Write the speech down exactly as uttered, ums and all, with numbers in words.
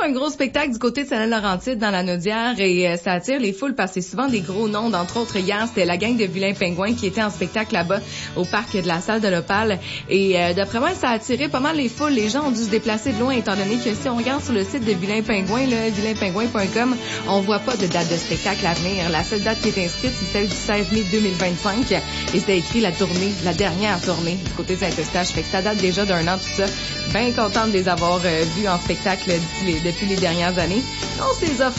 toujours un gros spectacle du côté de Saint-Laurentide dans la Naudière et euh, ça attire les foules parce que c'est souvent des gros noms. Entre autres, hier, c'était la gang de Vilains Pingouins qui était en spectacle là-bas au parc de la Salle de l'Opale. Et euh, d'après moi, ça a attiré pas mal les foules. Les gens ont dû se déplacer de loin étant donné que si on regarde sur le site de Vilains Pingouins, là, vilains pingouins point com, on voit pas de date de spectacle à venir. La seule date qui est inscrite, c'est celle du seize mai deux mille vingt-cinq et c'était écrit la tournée, la dernière tournée du côté de Saint-Eustache. Fait que ça date déjà d'un an, tout ça. Bien contente de les avoir euh, vus en spectacle d'ici les, depuis les dernières années. On se les offre